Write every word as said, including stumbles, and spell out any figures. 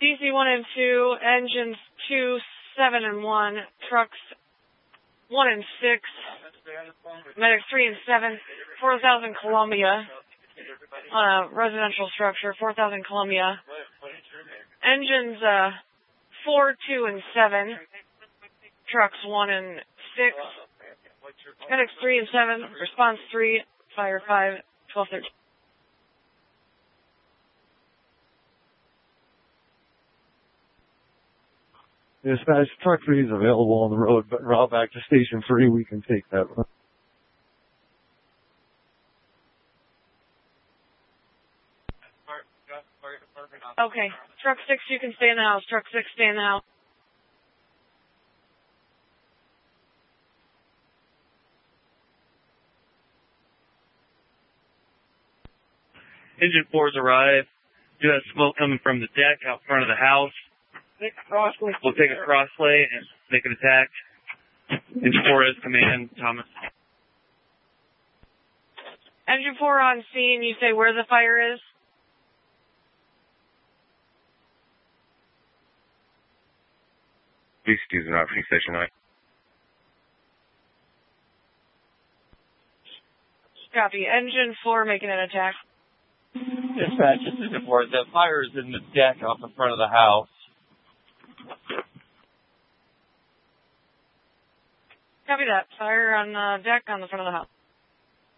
D C one and two, engines two, seven and one, trucks one and six, medics three and seven, four thousand Columbia, on a residential structure, four thousand Columbia. Engines uh, four, two, and seven, trucks one and six, medics three and seven, response three, fire five, twelve thirteen. Dispatch, truck three is available on the road, but route back to station three, we can take that one. Okay, truck six, you can stay in the house. Truck six, stay in the house. Engine four's arrived. Do have smoke coming from the deck out front of the house. We'll take a crosslay and make an attack. Engine four is command, Thomas. Engine four on scene, you say where the fire is? Please excuse an option, station nine. Copy. Engine four making an attack. Dispatch, this is Engine four. The fire is in the deck off the front of the house. Copy that. Fire on the deck on the front of the house.